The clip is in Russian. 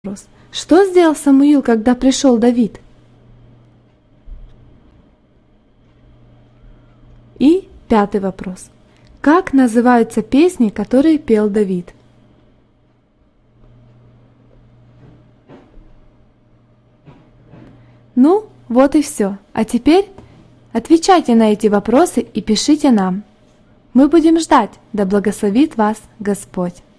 вопрос. Что сделал Самуил, когда пришел Давид? И пятый вопрос. Как называются песни, которые пел Давид? Ну, вот и все. А теперь отвечайте на эти вопросы и пишите нам. Мы будем ждать, да благословит вас Господь.